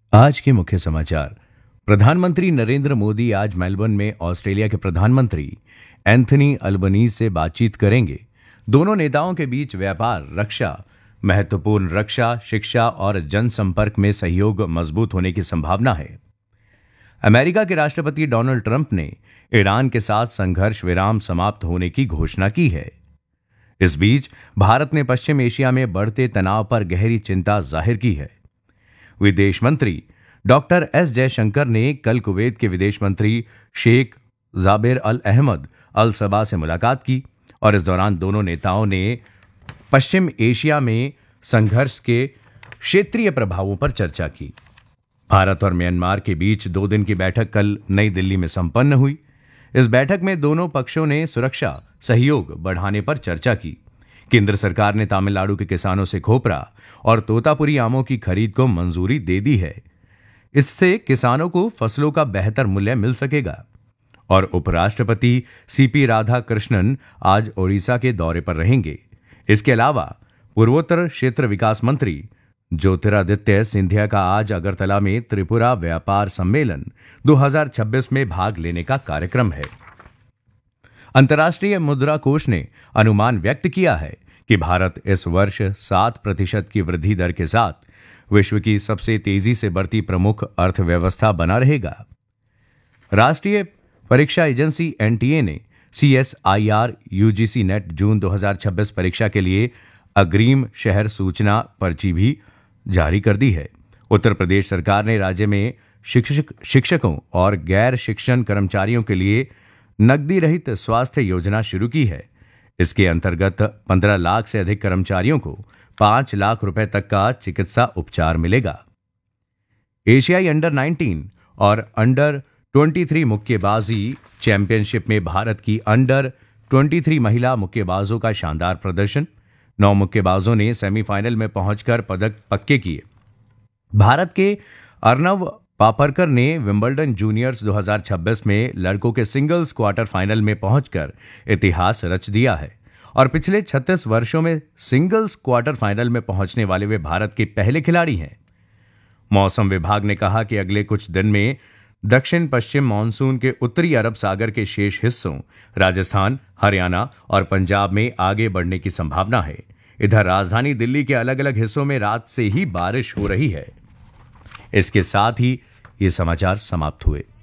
आज के मुख्य समाचार। प्रधानमंत्री नरेंद्र मोदी आज मेलबर्न में ऑस्ट्रेलिया के प्रधानमंत्री एंथनी अल्बनीज से बातचीत करेंगे। दोनों नेताओं के बीच व्यापार, रक्षा, महत्वपूर्ण रक्षा, शिक्षा और जनसंपर्क में सहयोग मजबूत होने की संभावना है। अमेरिका के राष्ट्रपति डोनाल्ड ट्रंप ने ईरान के साथ संघर्ष विराम समाप्त होने की घोषणा की है। इस बीच भारत ने पश्चिम एशिया में बढ़ते तनाव पर गहरी चिंता जाहिर की है। विदेश मंत्री डॉक्टर एस जयशंकर ने कल कुवैत के विदेश मंत्री शेख जाबिर अल अहमद अल सबा से मुलाकात की और इस दौरान दोनों नेताओं ने पश्चिम एशिया में संघर्ष के क्षेत्रीय प्रभावों पर चर्चा की। भारत और म्यांमार के बीच 2 दिन की बैठक कल नई दिल्ली में संपन्न हुई। इस बैठक में दोनों पक्षों ने सुरक्षा सहयोग बढ़ाने पर चर्चा की। केंद्र सरकार ने तमिलनाडु के किसानों से खोपरा और तोतापुरी आमों की खरीद को मंजूरी दे दी है। इससे किसानों को फसलों का बेहतर मूल्य मिल सकेगा। और उपराष्ट्रपति सीपी राधाकृष्णन आज ओडिशा के दौरे पर रहेंगे। इसके अलावा पूर्वोत्तर क्षेत्र विकास मंत्री ज्योतिरादित्य सिंधिया का आज अगरतला में त्रिपुरा व्यापार सम्मेलन 2026 में भाग लेने का कार्यक्रम है। अंतर्राष्ट्रीय मुद्रा कोष ने अनुमान व्यक्त किया है कि भारत इस वर्ष 7% की वृद्धि दर के साथ विश्व की सबसे तेजी से बढ़ती प्रमुख अर्थव्यवस्था बना रहेगा। राष्ट्रीय परीक्षा एजेंसी एनटीए ने सीएसआईआर यूजीसी नेट जून 2026 परीक्षा के लिए अग्रिम शहर सूचना पर्ची भी जारी कर दी है। उत्तर प्रदेश सरकार ने राज्य में शिक्षकों और गैर शिक्षण कर्मचारियों के लिए नकदी रहित स्वास्थ्य योजना शुरू की है। इसके अंतर्गत 15 लाख से अधिक कर्मचारियों को 5 लाख रुपए तक का चिकित्सा उपचार मिलेगा। एशियाई अंडर 19 और अंडर 23 मुक्केबाजी चैंपियनशिप में भारत की अंडर 23 महिला मुक्केबाजों का शानदार प्रदर्शन। 9 मुक्केबाजों ने सेमीफाइनल में पहुंचकर पदक पक्के किए। भारत के अर्नव पापरकर ने विंबलडन जूनियर्स 2026 में लड़कों के सिंगल्स क्वार्टर फाइनल में पहुंचकर इतिहास रच दिया है और पिछले 36 वर्षों में सिंगल्स क्वार्टर फाइनल में पहुंचने वाले वे भारत के पहले खिलाड़ी हैं। मौसम विभाग ने कहा कि अगले कुछ दिन में दक्षिण पश्चिम मानसून के उत्तरी अरब सागर के शेष हिस्सों, राजस्थान, हरियाणा और पंजाब में आगे बढ़ने की संभावना है। इधर राजधानी दिल्ली के अलग अलग हिस्सों में रात से ही बारिश हो रही है। इसके साथ ही ये समाचार समाप्त हुए।